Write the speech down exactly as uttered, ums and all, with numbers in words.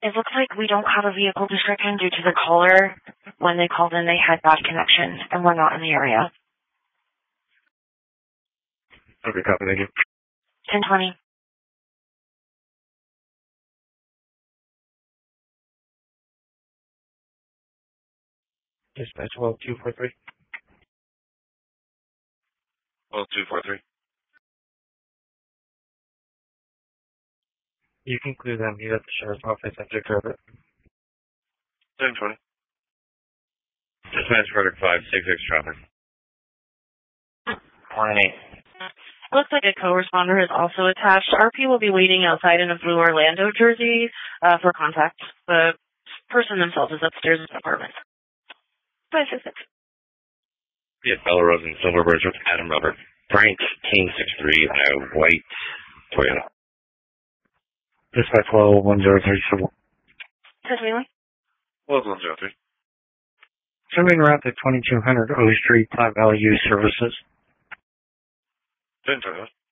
It looks like we don't have a vehicle description due to the caller. When they called in, they had bad connection, and we're not in the area. Okay, copy, thank you. ten twenty. Dispatch twelve two four three. twelve two four three. You can clear them. You got the sheriff's office. I took care of it. ten twenty. Dispatch Frederick five six six traffic. Line eight. It looks like a co-responder is also attached. R P will be waiting outside in a blue Orlando jersey uh, for contact. The person themselves is upstairs in the apartment. five six six. Yeah, Bella Rose and Silverbirds with Adam Rubber. Frank King six three on a white Toyota. Dispatch twelve one zero three seven. Testimony? twelve one zero three. Sending route to twenty-two hundred O Street, Platte Valley Youth Services. ten twenty.